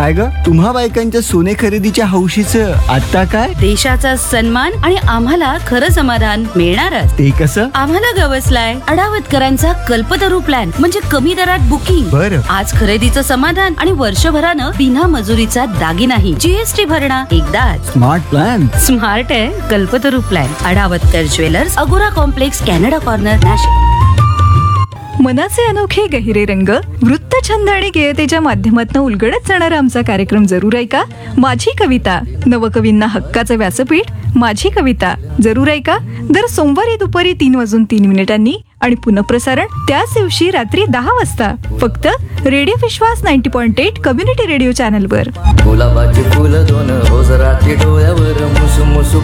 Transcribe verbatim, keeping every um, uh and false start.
काय ग, तुम्हा बायकांच्या सोने खरेदीच्या हौशीचं आता काय? देशाचा सन्मान आणि आम्हाला खरं समाधान मिळणारच. ते कसं? आम्हाला गवसलाय अडावतकरांचा कल्पतरू प्लॅन, म्हणजे कमी दरात बुकिंग. बरं. आज खरेदीचं समाधान आणि वर्षभरानं बिना मजुरीचा दागिनाही. जीएसटी भरणा एकदाच. Smart plan. स्मार्ट आहे कल्पतरू प्लॅन. अडावतकर ज्वेलर्स, अगोरा कॉम्प्लेक्स, कॅनडा कॉर्नर, नाशिक. मनाचे अनोखे गहिरे रंग, वृत्तछंद आणि गेयतेच्या माध्यमातून उलगडत जाणारा आमचा कार्यक्रम जरूर ऐका. माझी कविता, नवकवींना हक्काचं व्यासपीठ. माझी कविता जरूर ऐका दर सोमवारी दुपारी तीन वाजून तीन मिनिटांनी आणि पुनःप्रसारण त्याच दिवशी रात्री दहा वाजता फक्त रेडिओ विश्वास ninety point eight community radio चॅनलवर. गुलाबाची फुलं दोन रोज रात्री डोळ्यावर मुसू मुसू